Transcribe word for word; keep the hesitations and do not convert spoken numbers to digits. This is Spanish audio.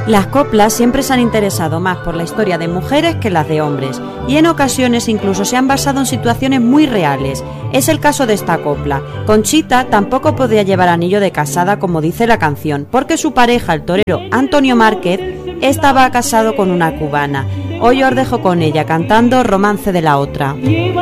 Las coplas siempre se han interesado más por la historia de mujeres que las de hombres, y en ocasiones incluso se han basado en situaciones muy reales. Es el caso de esta copla. Conchita tampoco podía llevar anillo de casada, como dice la canción, porque su pareja, el torero Antonio Márquez, estaba casado con una cubana. Hoy os dejo con ella cantando Romance de la Otra.